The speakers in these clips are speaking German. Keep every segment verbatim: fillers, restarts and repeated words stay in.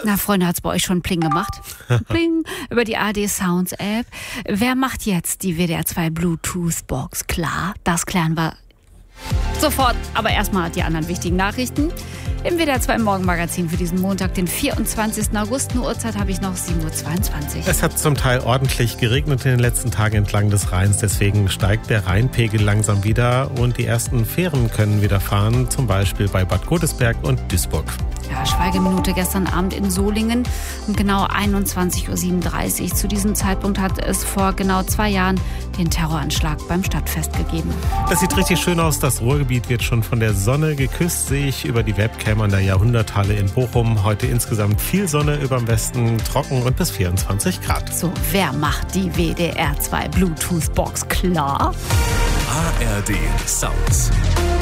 Na, Freunde, hat's bei euch schon Pling gemacht? Pling über die A R D Sounds App. Wer macht jetzt die W D R zwei Bluetooth-Box klar? Das klären wir sofort. Aber erstmal die anderen wichtigen Nachrichten. Im W D R zwei Morgenmagazin für diesen Montag, den vierundzwanzigsten August. Eine Uhrzeit habe ich noch, sieben Uhr zweiundzwanzig. Es hat zum Teil ordentlich geregnet in den letzten Tagen entlang des Rheins. Deswegen steigt der Rheinpegel langsam wieder und die ersten Fähren können wieder fahren. Zum Beispiel bei Bad Godesberg und Duisburg. Ja, Schweigeminute gestern Abend in Solingen um genau einundzwanzig Uhr siebenunddreißig. Zu diesem Zeitpunkt hat es vor genau zwei Jahren den Terroranschlag beim Stadtfest gegeben. Das sieht richtig schön aus. Das Ruhrgebiet wird schon von der Sonne geküsst, sehe ich über die Webcam an der Jahrhunderthalle in Bochum. Heute insgesamt viel Sonne über dem Westen, trocken und bis vierundzwanzig Grad. So, wer macht die W D R zwei Bluetooth-Box klar? A R D Sounds.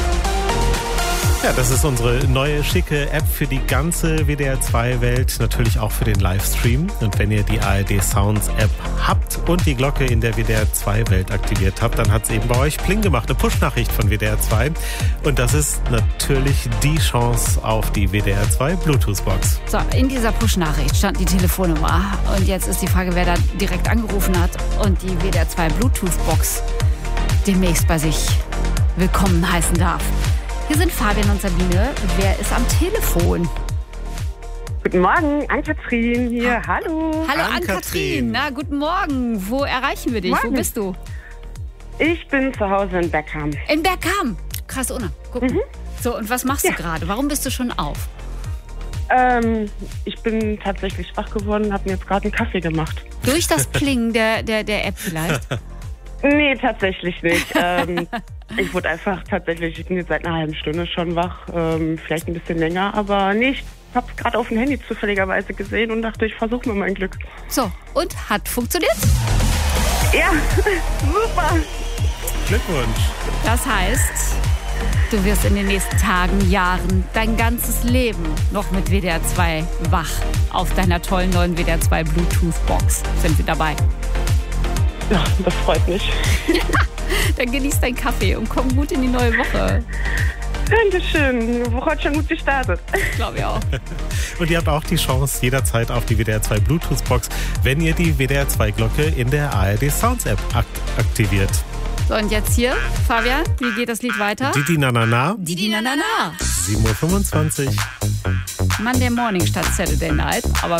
Ja, das ist unsere neue schicke App für die ganze W D R zwei Welt, natürlich auch für den Livestream. Und wenn ihr die A R D Sounds App habt und die Glocke in der W D R zwei Welt aktiviert habt, dann hat es eben bei euch Pling gemacht, eine Push-Nachricht von W D R zwei. Und das ist natürlich die Chance auf die W D R zwei Bluetooth-Box. So, in dieser Push-Nachricht stand die Telefonnummer. Und jetzt ist die Frage, wer da direkt angerufen hat und die W D R zwei Bluetooth-Box demnächst bei sich willkommen heißen darf. Hier sind Fabian und Sabine. Wer ist am Telefon? Guten Morgen, Ann-Kathrin hier. Ha- Hallo. Hallo Ann-Kathrin. Ann-Kathrin. Na, guten Morgen. Wo erreichen wir dich? Morgen. Wo bist du? Ich bin zu Hause in Beckham. In Bergkamp. Krass, ohne. Guck mal. Mhm. So, und was machst Ja. du gerade? Warum bist du schon auf? Ähm, ich bin tatsächlich wach geworden und habe mir jetzt gerade einen Kaffee gemacht. Durch das Plingen der, der, der App vielleicht? Nee, tatsächlich nicht. ähm, ich wurde einfach tatsächlich, ich bin jetzt seit einer halben Stunde schon wach. Ähm, vielleicht ein bisschen länger, aber nee, ich habe es gerade auf dem Handy zufälligerweise gesehen und dachte, ich versuche mal mein Glück. So, und hat funktioniert? Ja, super. Glückwunsch. Das heißt, du wirst in den nächsten Tagen, Jahren, dein ganzes Leben noch mit W D R zwei wach. Auf deiner tollen neuen W D R zwei Bluetooth-Box sind wir dabei. Ja, das freut mich. Dann genieß deinen Kaffee und komm gut in die neue Woche. Dankeschön. Die Woche hat schon gut gestartet. Glaube ich auch. Und ihr habt auch die Chance jederzeit auf die W D R zwei Bluetooth-Box, wenn ihr die W D R zwei Glocke in der A R D Sounds App akt- aktiviert. So, und jetzt hier, Fabian, wie geht das Lied weiter? Didi na na na, Didi na na na. sieben Uhr fünfundzwanzig. Monday Morning statt Saturday Night. Aber